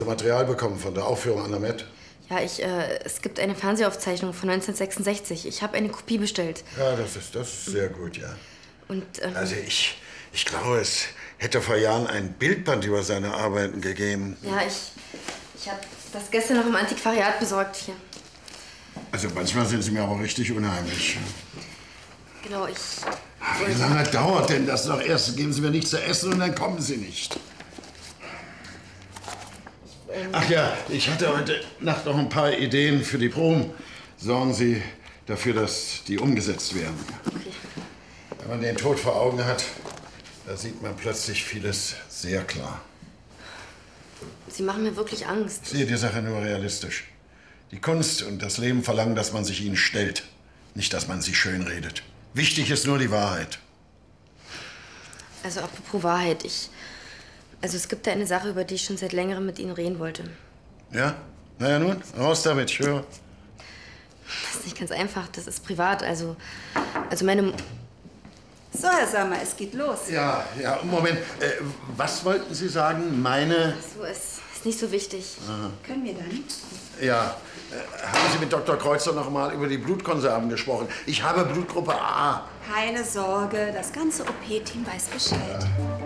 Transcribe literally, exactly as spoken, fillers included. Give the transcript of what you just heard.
Material bekommen von der Aufführung an der Met? Ja, ich, äh, es gibt eine Fernsehaufzeichnung von neunzehnhundertsechsundsechzig. Ich habe eine Kopie bestellt. Ja, das ist, das ist sehr gut, ja. Und, ähm, Also ich, ich glaube, es hätte vor Jahren ein Bildband über seine Arbeiten gegeben. Ja, ich, ich habe das gestern noch im Antiquariat besorgt hier. Also manchmal sind Sie mir aber richtig unheimlich. Genau, ich... Wie lange dauert denn das noch? Erst geben Sie mir nichts zu essen und dann kommen Sie nicht. Ach ja, ich hatte heute Nacht noch ein paar Ideen für die Proben. Sorgen Sie dafür, dass die umgesetzt werden. Okay. Wenn man den Tod vor Augen hat, da sieht man plötzlich vieles sehr klar. Sie machen mir wirklich Angst. Ich sehe die Sache nur realistisch. Die Kunst und das Leben verlangen, dass man sich ihnen stellt, nicht, dass man sie schönredet. Wichtig ist nur die Wahrheit. Also apropos Wahrheit, ich... Also es gibt da eine Sache, über die ich schon seit längerem mit Ihnen reden wollte. Ja? Na ja nun, raus damit, ich höre. Das ist nicht ganz einfach, das ist privat, also... Also meine... So, Herr Sommer, es geht los. Ja, ja, Moment. Äh, was wollten Sie sagen? Meine... So, es ist nicht so wichtig. Aha. Können wir dann? Ja. Äh, haben Sie mit Doktor Kreuzer noch mal über die Blutkonserven gesprochen? Ich habe Blutgruppe A. Keine Sorge, das ganze O P-Team weiß Bescheid. Ja.